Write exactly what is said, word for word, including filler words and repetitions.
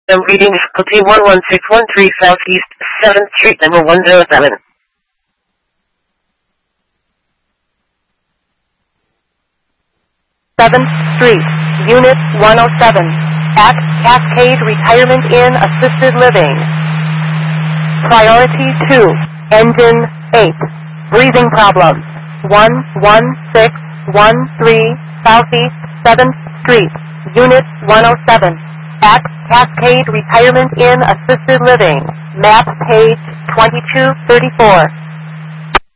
I'm reading difficulty one one six one three Southeast seventh Street, number one zero seven. seventh Street, Unit one oh seven, at Cascade Retirement Inn Assisted Living. Priority two, Engine eight, breathing problems, one one six one three Southeast seventh Street, Unit one oh seven, at Cascade Retirement Inn Assisted Living, map page twenty-two thirty-four.